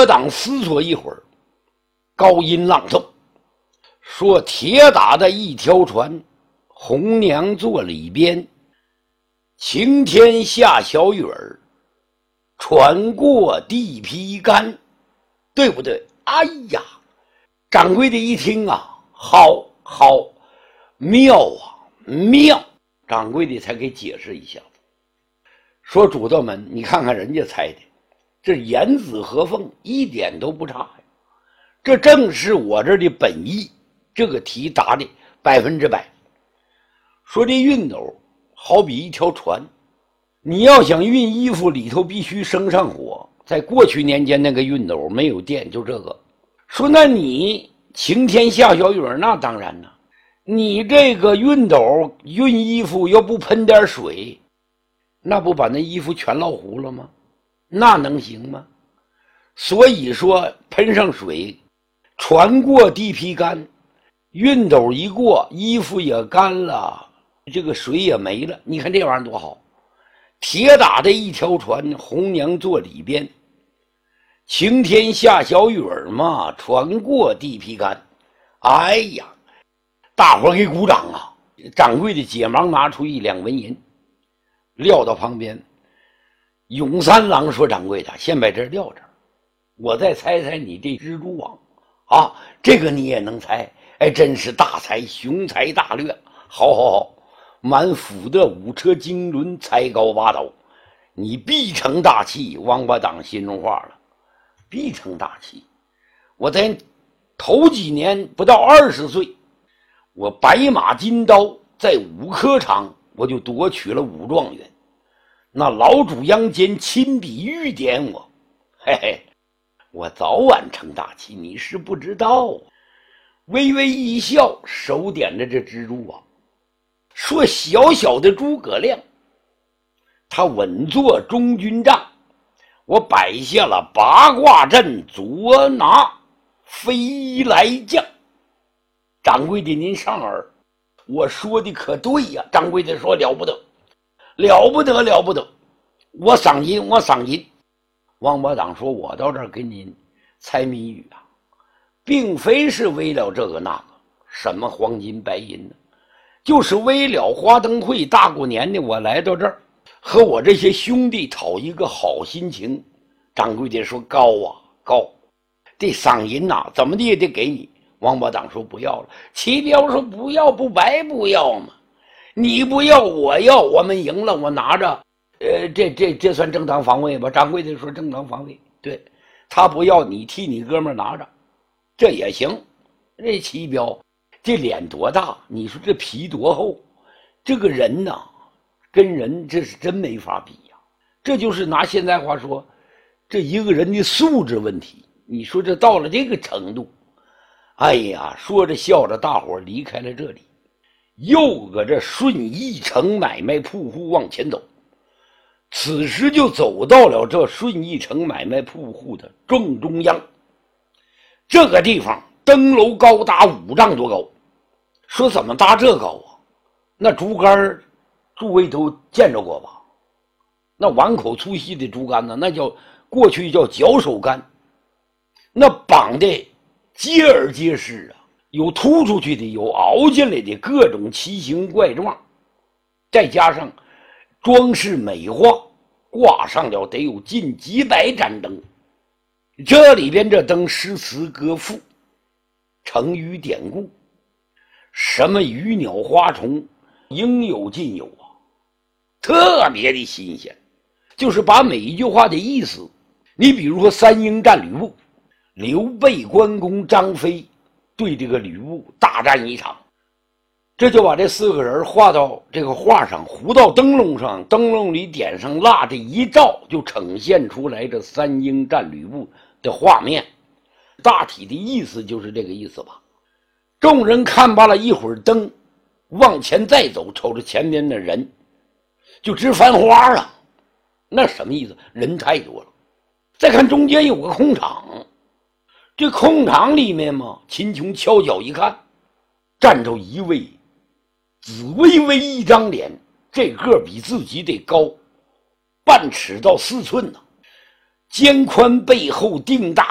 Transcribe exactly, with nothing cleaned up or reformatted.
歌党思索一会儿，高音朗诵说：铁打的一条船，红娘坐里边，晴天下小雨儿，船过地皮干，对不对？哎呀，掌柜的一听啊，好好妙啊妙！掌柜的才给解释一下子，说主道们，你看看人家猜的，这言子合缝，一点都不差呀。这正是我这的本意，这个题答的百分之百。说这熨斗好比一条船，你要想熨衣服，里头必须生上火。在过去年间，那个熨斗没有电，就这个。说那你晴天下小雨，那当然呢。你这个熨斗熨衣服要不喷点水，那不把那衣服全落糊了吗？那能行吗？所以说喷上水，船过地皮干，熨斗一过，衣服也干了，这个水也没了。你看这玩意儿多好！铁打的一条船，红娘坐里边，晴天下小雨嘛，船过地皮干。哎呀，大伙儿给鼓掌啊！掌柜的解忙拿出一两文银，撂到旁边。永三郎说：“掌柜的，先把这撂这儿，我再猜猜你这蜘蛛网啊，这个你也能猜？哎，真是大才，雄才大略！好好好，满府的五车经纶，才高八斗，你必成大器。”王八党心中话了，必成大器。我在头几年不到二十岁，我白马金刀在五科场，我就夺取了武状元。那老主杨坚亲笔御点我，嘿嘿，我早晚成大器，你是不知道啊。微微一笑，手点着这蜘蛛网，说：“小小的诸葛亮，他稳坐中军帐，我摆下了八卦阵，左拿飞来将。”掌柜的您上耳，我说的可对呀。掌柜的说：“了不得，了不得，了不得，我赏银，我赏银。”王八党说：“我到这儿给您猜谜语啊，并非是为了这个那个什么黄金白银呢，就是为了花灯会大过年的，我来到这儿和我这些兄弟讨一个好心情。”掌柜的说：“高啊高，这赏银呐、啊，怎么的也得给你。”王八党说：“不要了。”齐彪说：“不要不白不要吗？你不要我要，我们赢了，我拿着，呃，这这这算正当防卫吧？”掌柜的说：“正当防卫。”对，他不要，你替你哥们拿着，这也行。这齐彪这脸多大，你说这皮多厚，这个人呐，跟人这是真没法比呀。这就是拿现在话说，这一个人的素质问题。你说这到了这个程度，哎呀，说着笑着，大伙离开了这里，又搁这顺义城买卖铺户往前走。此时就走到了这顺义城买卖铺户的正中央。这个地方登楼高达五丈多高。说怎么搭这高啊？那竹竿诸位都见着过吧？那碗口粗细的竹竿呢，那叫过去叫脚手竿，那绑的结而结实啊，有突出去的，有凹进来的，各种奇形怪状，再加上装饰美化，挂上了得有近几百盏灯。这里边这灯诗词歌赋，成语典故，什么鱼鸟花虫，应有尽有啊，特别的新鲜。就是把每一句话的意思，你比如说三英战吕布，刘备、关公、张飞对这个吕布大战一场，这就把这四个人画到这个画上，糊到灯笼上，灯笼里点上蜡，这一照就呈现出来这三英战吕布的画面。大体的意思就是这个意思吧。众人看罢了一会儿灯，往前再走，瞅着前面的人就直翻花啊。那什么意思？人太多了。再看中间有个空场，这空场里面嘛，秦琼敲脚一看，站着一位紫微微一张脸，这个比自己得高半尺到四寸呢、啊，肩宽背厚腚大